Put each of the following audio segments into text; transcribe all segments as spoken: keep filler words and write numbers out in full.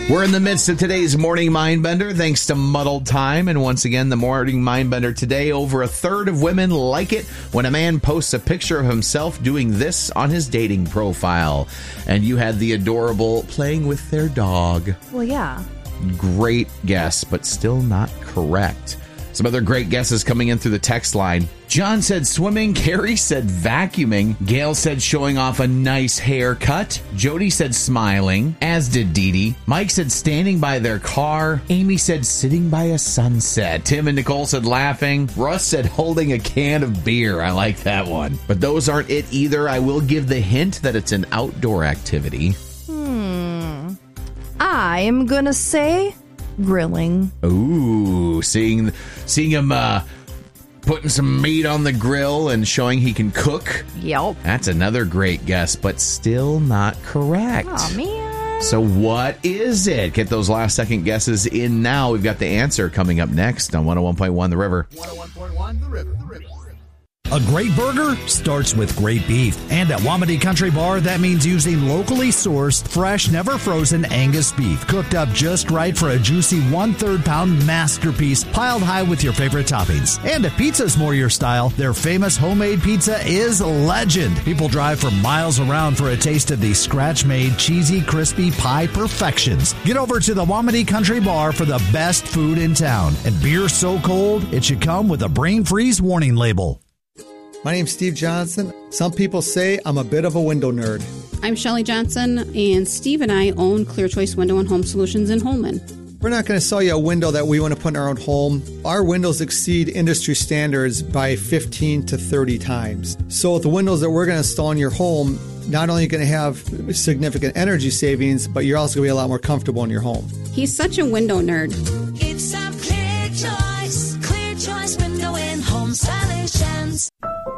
We're in the midst of today's Morning Mindbender, thanks to Muddled Time. And once again, the Morning Mindbender today, over a third of women like it when a man posts a picture of himself doing this on his dating profile. And you had the adorable playing with their dog. Well, yeah. Great guess, but still not correct. Some other great guesses coming in through the text line. John said swimming. Carrie said vacuuming. Gail said showing off a nice haircut. Jody said smiling, as did Dee Dee. Mike said standing by their car. Amy said sitting by a sunset. Tim and Nicole said laughing. Russ said holding a can of beer. I like that one. But those aren't it either. I will give the hint that it's an outdoor activity. Hmm. I'm gonna say grilling. Ooh, seeing seeing him uh, putting some meat on the grill and showing he can cook. Yep. That's another great guess, but still not correct. Oh, man. So what is it? Get those last second guesses in now. We've got the answer coming up next on one oh one point one The River. one oh one point one The River. The River. A great burger starts with great beef. And at Wamedy Country Bar, that means using locally sourced, fresh, never frozen Angus beef, cooked up just right for a juicy one-third pound masterpiece piled high with your favorite toppings. And if pizza's more your style, their famous homemade pizza is legend. People drive for miles around for a taste of these scratch-made, cheesy, crispy pie perfections. Get over to the Wamedy Country Bar for the best food in town. And beer so cold, it should come with a brain freeze warning label. My name's Steve Johnson. Some people say I'm a bit of a window nerd. I'm Shelley Johnson, and Steve and I own Clear Choice Window and Home Solutions in Holman. We're not going to sell you a window that we want to put in our own home. Our windows exceed industry standards by fifteen to thirty times. So the windows that we're going to install in your home, not only are you going to have significant energy savings, but you're also going to be a lot more comfortable in your home. He's such a window nerd. It's a Clear Choice, Clear Choice Window and Home Solutions.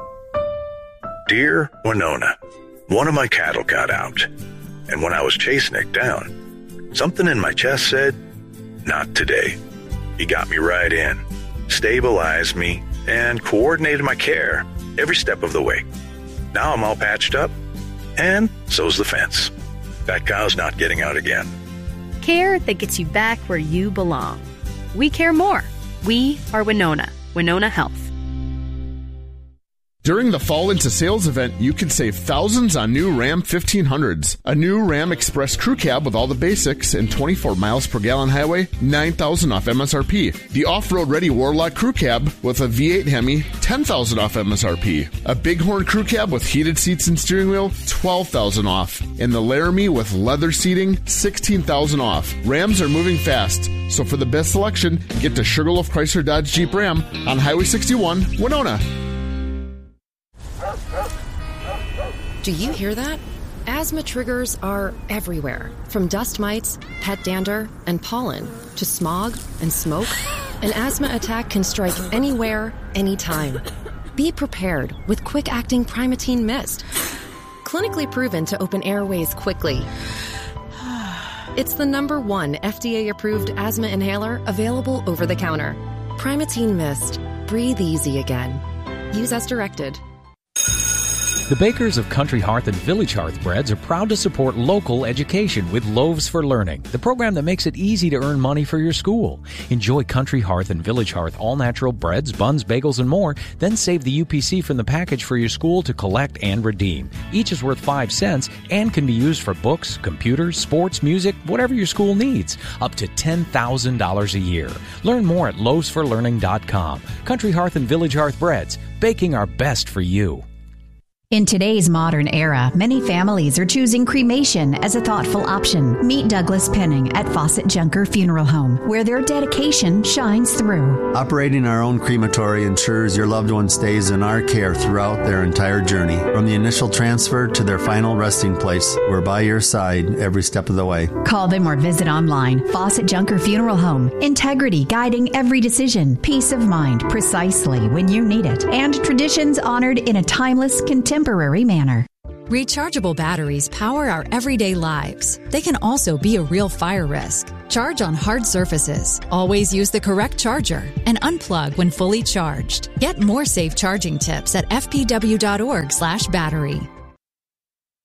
Dear Winona, one of my cattle got out, and when I was chasing it down, something in my chest said, not today. He got me right in, stabilized me, and coordinated my care every step of the way. Now I'm all patched up, and so's the fence. That cow's not getting out again. Care that gets you back where you belong. We care more. We are Winona. Winona Health. During the Fall Into Sales event, you can save thousands on new Ram fifteen hundreds. A new Ram Express Crew Cab with all the basics and twenty-four miles per gallon highway, nine thousand dollars off M S R P. The off-road ready Warlock Crew Cab with a V eight Hemi, ten thousand dollars off M S R P. A Bighorn Crew Cab with heated seats and steering wheel, twelve thousand dollars off. And the Laramie with leather seating, sixteen thousand dollars off. Rams are moving fast, so for the best selection, get to Sugarloaf Chrysler Dodge Jeep Ram on Highway sixty-one, Winona. Do you hear that? Asthma triggers are everywhere, from dust mites, pet dander, and pollen, to smog and smoke. An asthma attack can strike anywhere, anytime. Be prepared with quick-acting Primatene Mist. Clinically proven to open airways quickly. It's the number one F D A-approved asthma inhaler available over the counter. Primatene Mist. Breathe easy again. Use as directed. The bakers of Country Hearth and Village Hearth Breads are proud to support local education with Loaves for Learning, the program that makes it easy to earn money for your school. Enjoy Country Hearth and Village Hearth all-natural breads, buns, bagels, and more, then save the U P C from the package for your school to collect and redeem. Each is worth five cents and can be used for books, computers, sports, music, whatever your school needs, up to ten thousand dollars a year. Learn more at loaves for learning dot com. Country Hearth and Village Hearth Breads, baking our best for you. In today's modern era, many families are choosing cremation as a thoughtful option. Meet Douglas Penning at Fawcett Junker Funeral Home, where their dedication shines through. Operating our own crematory ensures your loved one stays in our care throughout their entire journey. From the initial transfer to their final resting place, we're by your side every step of the way. Call them or visit online. Fawcett Junker Funeral Home. Integrity guiding every decision. Peace of mind precisely when you need it. And traditions honored in a timeless, contemporary Temporary manner. Rechargeable batteries power our everyday lives. They can also be a real fire risk. Charge on hard surfaces. Always use the correct charger and unplug when fully charged. Get more safe charging tips at f p w dot org slash battery.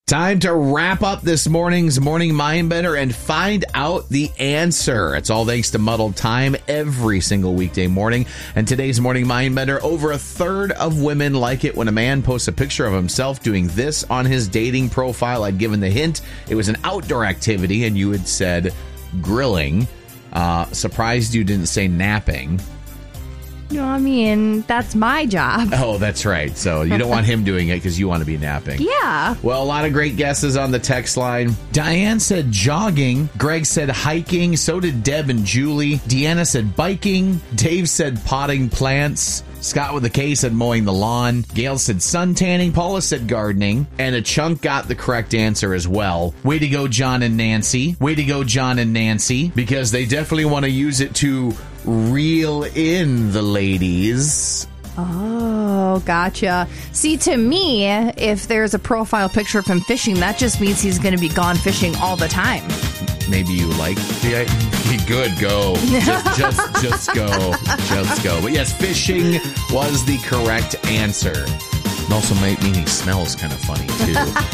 Time to wrap up this morning's Morning Mindbender and find out the answer. It's all thanks to Muddled Time every single weekday morning. And today's Morning Mindbender, over a third of women like it when a man posts a picture of himself doing this on his dating profile. I'd given the hint. It was an outdoor activity, and you had said grilling. Uh, surprised you didn't say napping. No, I mean, that's my job. Oh, that's right. So you don't want him doing it because you want to be napping. Yeah. Well, a lot of great guesses on the text line. Diane said jogging. Greg said hiking. So did Deb and Julie. Deanna said biking. Dave said potting plants. Scott with a K said mowing the lawn. Gail said sun tanning. Paula said gardening. And a chunk got the correct answer as well. Way to go, John and Nancy. Way to go, John and Nancy. Because they definitely want to use it to reel in the ladies. Oh, gotcha. See, to me, if there's a profile picture of him fishing, that just means he's going to be gone fishing all the time. Maybe you like the idea. Good, go. Just, just, just go. Just go. But yes, fishing was the correct answer. It also might mean he smells kind of funny, too.